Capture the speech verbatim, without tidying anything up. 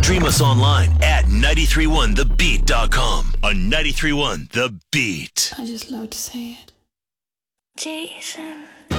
Stream us online at nine three one the beat dot com. On nine three one The Beat. I just love to say it. Jason.